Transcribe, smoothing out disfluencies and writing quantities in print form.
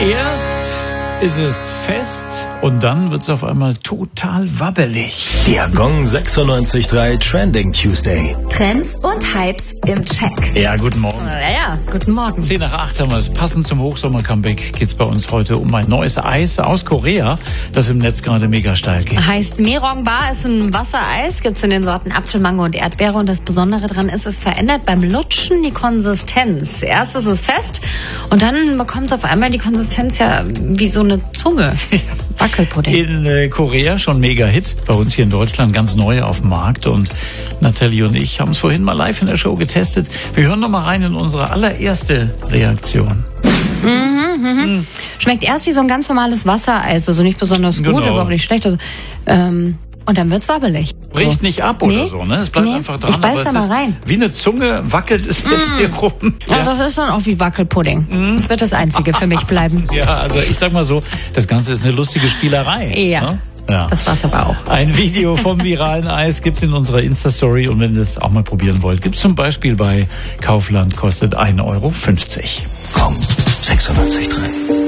Erst ist es fest und dann wird es auf einmal total wabbelig. Der Gong 96.3 Trending Tuesday. Trends und Hypes im Check. Ja, guten Morgen. Ja, guten Morgen. 10 nach 8 haben wir es. Passend zum Hochsommer-Comeback geht es bei uns heute um ein neues Eis aus Korea, das im Netz gerade mega steil geht. Heißt Merongba, ist ein Wassereis, gibt's in den Sorten Apfel, Mango und Erdbeere. Und das Besondere daran ist, es verändert beim Lutschen die Konsistenz. Erst ist es fest und dann bekommt es auf einmal die Konsistenz ja wie so eine Zunge. Wackelpudding. In Korea schon mega Hit. Bei uns hier in Deutschland ganz neu auf dem Markt. Und Nathalie und ich haben es vorhin mal live in der Show getestet. Wir hören noch mal rein in unsere allererste Reaktion. Schmeckt erst wie so ein ganz normales Wassereis. Also nicht besonders gut, Genau. aber auch nicht schlecht. Also, und dann wird's wabbelig. Bricht nicht ab oder so, ne? Es bleibt einfach dran. Ich beiß aber da es mal ist rein. Wie eine Zunge wackelt es jetzt hier rum. Ja, das ist dann auch wie Wackelpudding. Das wird das Einzige für mich bleiben. Ja, also ich sag mal so, das Ganze ist eine lustige Spielerei. Ja. Ne? Ja. Das war's aber auch. Ein Video vom viralen Eis gibt's in unserer Insta-Story und wenn ihr es auch mal probieren wollt, gibt's zum Beispiel bei Kaufland, kostet 1,50 €. Gong 96.3.